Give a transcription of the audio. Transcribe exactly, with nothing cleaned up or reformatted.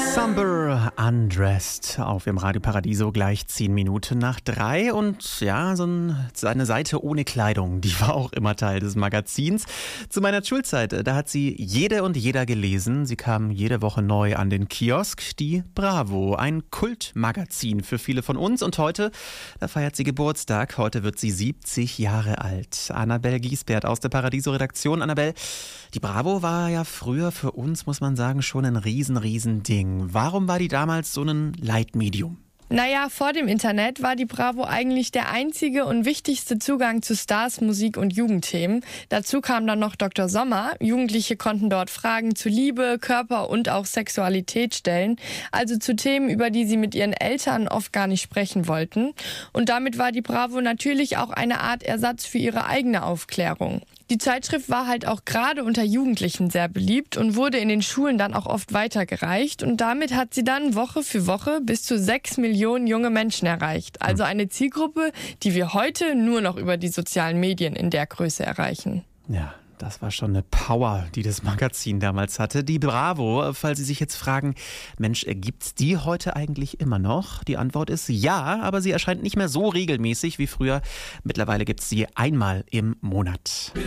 Somber Undressed auf dem Radio Paradiso gleich zehn Minuten nach drei. Und ja, so ein, seine Seite ohne Kleidung, die war auch immer Teil des Magazins. Zu meiner Schulzeit, da hat sie jede und jeder gelesen. Sie kam jede Woche neu an den Kiosk. Die Bravo, ein Kultmagazin für viele von uns. Und heute, da feiert sie Geburtstag. Heute wird sie siebzig Jahre alt. Annabelle Giesbert aus der Paradiso-Redaktion. Annabelle, die Bravo war ja früher für uns, muss man sagen, schon ein riesen, riesen Ding. Warum war die damals so ein Leitmedium? Naja, vor dem Internet war die Bravo eigentlich der einzige und wichtigste Zugang zu Stars, Musik und Jugendthemen. Dazu kam dann noch Doktor Sommer. Jugendliche konnten dort Fragen zu Liebe, Körper und auch Sexualität stellen. Also zu Themen, über die sie mit ihren Eltern oft gar nicht sprechen wollten. Und damit war die Bravo natürlich auch eine Art Ersatz für ihre eigene Aufklärung. Die Zeitschrift war halt auch gerade unter Jugendlichen sehr beliebt und wurde in den Schulen dann auch oft weitergereicht. Und damit hat sie dann Woche für Woche bis zu sechs Millionen junge Menschen erreicht. Also eine Zielgruppe, die wir heute nur noch über die sozialen Medien in der Größe erreichen. Ja, das war schon eine Power, die das Magazin damals hatte. Die Bravo, falls Sie sich jetzt fragen, Mensch, gibt's die heute eigentlich immer noch? Die Antwort ist ja, aber sie erscheint nicht mehr so regelmäßig wie früher. Mittlerweile gibt's sie einmal im Monat.